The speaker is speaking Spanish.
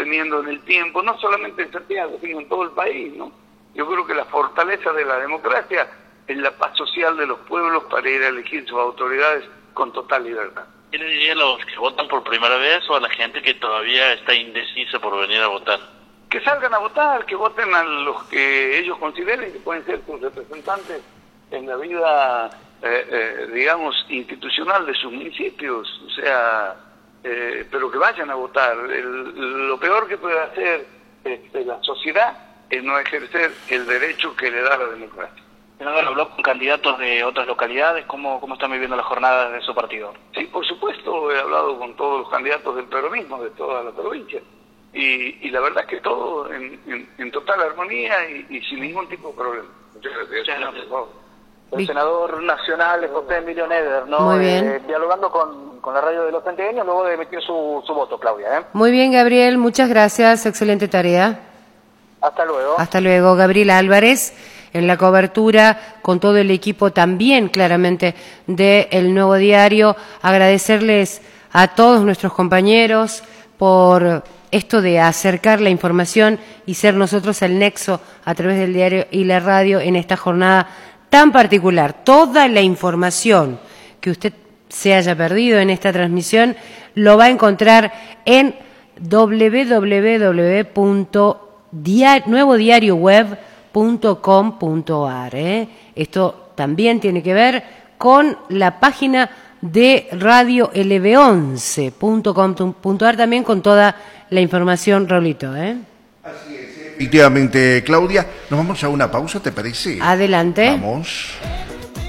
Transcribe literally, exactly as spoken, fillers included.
sosteniendo en el tiempo, no solamente en Santiago, sino en todo el país, ¿no? Yo creo que la fortaleza de la democracia es la paz social de los pueblos para ir a elegir sus autoridades con total libertad. ¿Qué le diría a los que votan por primera vez o a la gente que todavía está indecisa por venir a votar? Que salgan a votar, que voten a los que ellos consideren que pueden ser sus representantes en la vida, eh, eh, digamos, institucional de sus municipios, o sea, eh, pero que vayan a votar. El, lo peor que puede hacer este, la sociedad es no ejercer el derecho que le da la democracia. Senador, habló con candidatos de otras localidades, ¿cómo, cómo están viviendo las jornadas de su partido? Sí, por supuesto, he hablado con todos los candidatos del peronismo de toda la provincia. Y, y la verdad es que todo en, en, en total armonía y, y sin ningún tipo de problema. Muchas gracias. Muchas gracias. El senador nacional José Emilio Neder, ¿no? Muy bien. Eh, dialogando con, con la radio de los santiagueños luego de emitir su, su voto, Claudia. ¿eh? Muy bien, Gabriel, muchas gracias, excelente tarea. Hasta luego. Hasta luego, Gabriel Álvarez, en la cobertura con todo el equipo también, claramente, de El Nuevo Diario. Agradecerles a todos nuestros compañeros por esto de acercar la información y ser nosotros el nexo a través del diario y la radio en esta jornada tan particular. Toda la información que usted se haya perdido en esta transmisión lo va a encontrar en doble u doble u doble u punto nuevo diario web punto com punto a r. ¿eh? Esto también tiene que ver con la página de radio L B once punto com punto a r, también con toda la información, Raulito. ¿eh? Así es, efectivamente, Claudia. Nos vamos a una pausa, ¿te parece? Adelante. Vamos.